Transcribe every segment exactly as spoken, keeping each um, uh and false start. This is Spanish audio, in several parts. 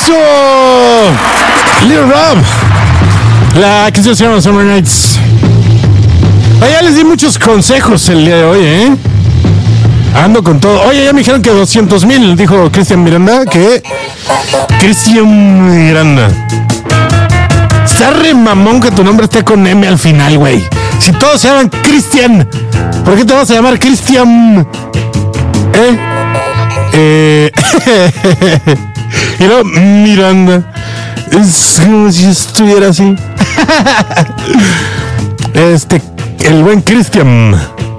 eso! Little Rob. La que se llama Summer Nights. Ya les di muchos consejos el día de hoy, ¿eh? Ando con todo. Oye, ya me dijeron que doscientos mil, dijo Cristian Miranda, que... Cristian Miranda. Está re mamón que tu nombre esté con M al final, güey. Si todos se llaman Cristian, ¿por qué te vas a llamar Cristian? ¿Eh? Eh... y luego Miranda. Es como si estuviera así. Este... El buen Cristian.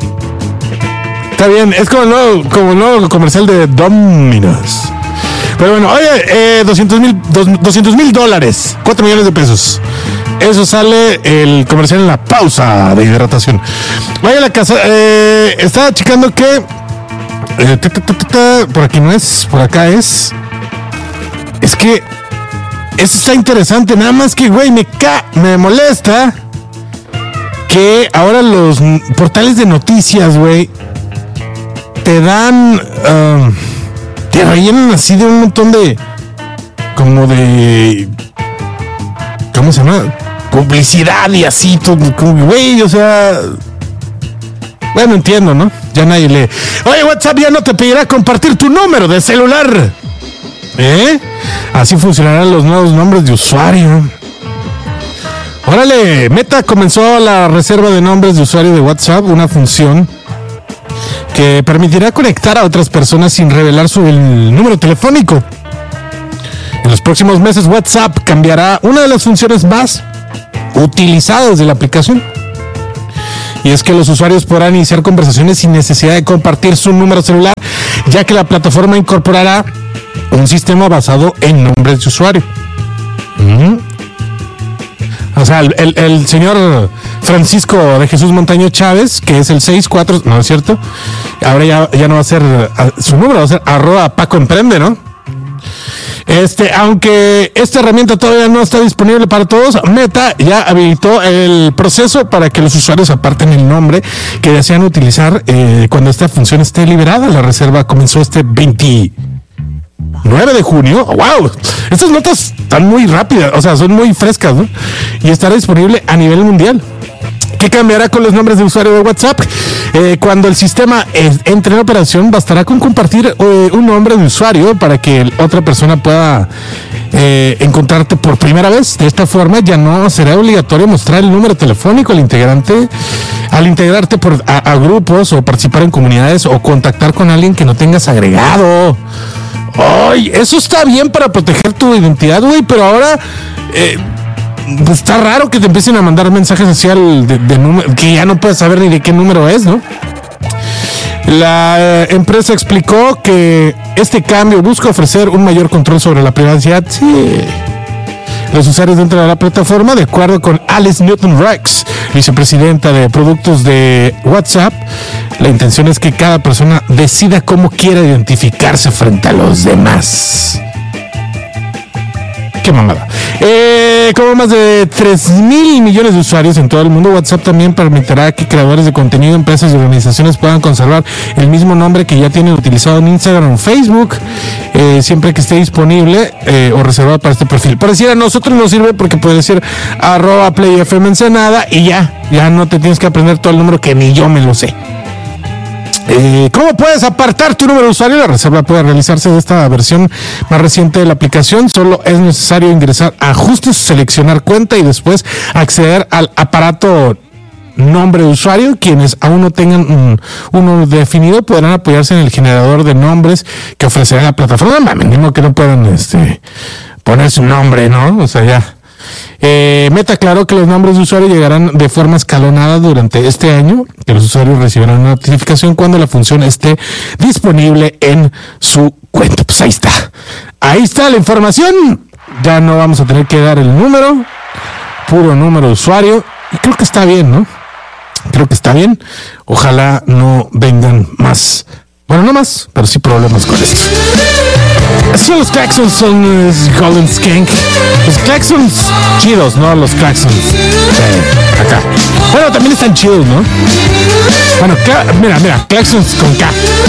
Está bien, es como el nuevo, como el nuevo comercial de Domino's. Pero bueno, oye, eh, doscientos mil dólares, cuatro millones de pesos. Eso sale el comercial en la pausa de hidratación. Vaya a la casa, eh, estaba checando que eh, ta, ta, ta, ta, ta, por aquí no es, por acá es. Es que eso está interesante, nada más que, güey, me ca, me molesta que ahora los portales de noticias, güey, te dan, uh, te rellenan así de un montón de, como de, ¿cómo se llama? Publicidad y así, todo, güey, o sea, bueno, entiendo, ¿no? Ya nadie lee. Oye, WhatsApp ya no te pedirá compartir tu número de celular, ¿eh? Así funcionarán los nuevos nombres de usuario. Órale, Meta comenzó la reserva de nombres de usuario de WhatsApp, una función que permitirá conectar a otras personas sin revelar su el número telefónico. En los próximos meses, WhatsApp cambiará una de las funciones más utilizadas de la aplicación. Y es que los usuarios podrán iniciar conversaciones sin necesidad de compartir su número celular, ya que la plataforma incorporará un sistema basado en nombres de usuario. ¿Mm? O sea, el, el, el señor Francisco de Jesús Montaño Chávez, que es el seis cuatro, no es cierto, ahora ya, ya no va a ser su número, va a ser arroba Paco Emprende, ¿no? Este, aunque esta herramienta todavía no está disponible para todos, Meta ya habilitó el proceso para que los usuarios aparten el nombre que desean utilizar eh, cuando esta función esté liberada. La reserva comenzó este veintinueve de junio. ¡Wow! Estas notas están muy rápidas, o sea, son muy frescas, ¿no? Y estará disponible a nivel mundial. ¿Qué cambiará con los nombres de usuario de WhatsApp? Eh, cuando el sistema eh, entre en operación, bastará con compartir eh, un nombre de usuario para que otra persona pueda eh, encontrarte por primera vez. De esta forma ya no será obligatorio mostrar el número telefónico al integrante, al integrarte por, a, a grupos o participar en comunidades o contactar con alguien que no tengas agregado. ¡Ay! Eso está bien para proteger tu identidad, güey, pero ahora... Eh, Pues está raro que te empiecen a mandar mensajes así al de, de número, que ya no puedes saber ni de qué número es, ¿no? La eh, empresa explicó que este cambio busca ofrecer un mayor control sobre la privacidad. Sí. Los usuarios dentro de la plataforma, de acuerdo con Alice Newton-Rex, vicepresidenta de productos de WhatsApp, la intención es que cada persona decida cómo quiere identificarse frente a los demás. Qué mamada. Eh, como más de tres mil millones de usuarios en todo el mundo, WhatsApp también permitirá que creadores de contenido, empresas y organizaciones puedan conservar el mismo nombre que ya tienen utilizado en Instagram o Facebook, eh, siempre que esté disponible eh, o reservado para este perfil. Por decir, a nosotros nos sirve porque puede decir arroba playfm Ensenada y ya, ya no te tienes que aprender todo el número que ni yo me lo sé. Eh, ¿Cómo puedes apartar tu número de usuario? La reserva puede realizarse de esta versión más reciente de la aplicación. Solo es necesario ingresar a ajustes, seleccionar cuenta y después acceder al aparato nombre de usuario. Quienes aún no tengan un, uno definido podrán apoyarse en el generador de nombres que ofrecerá la plataforma. Mínimo que no puedan este, poner su nombre, ¿no? O sea, ya. Eh, Meta aclaró que los nombres de usuario llegarán de forma escalonada durante este año, que los usuarios recibirán una notificación cuando la función esté disponible en su cuenta. Pues ahí está, ahí está la información. Ya no vamos a tener que dar el número, puro número de usuario, y creo que está bien, ¿no? Creo que está bien. Ojalá no vengan más, bueno, no más, pero sí problemas con esto. Así son los claxons, son uh, Golden Skank. Los claxons chidos, ¿no? Los claxons eh, acá. Bueno, también están chidos, ¿no? Bueno, cla- mira, mira, claxons con K.